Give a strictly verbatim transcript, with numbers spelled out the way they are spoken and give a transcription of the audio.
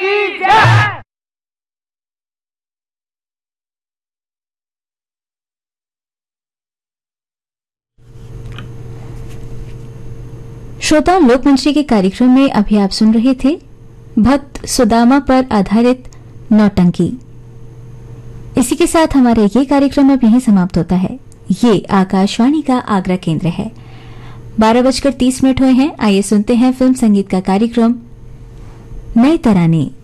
की जय। श्रोताओं, लोकमंच के कार्यक्रम में अभी आप सुन रहे थे भक्त सुदामा पर आधारित नौटंकी। इसी के साथ हमारा ये कार्यक्रम अब यहीं समाप्त होता है। ये आकाशवाणी का आगरा केंद्र है। बारह बजकर तीस मिनट हुए हैं। आइए सुनते हैं फिल्म संगीत का कार्यक्रम नए तराने।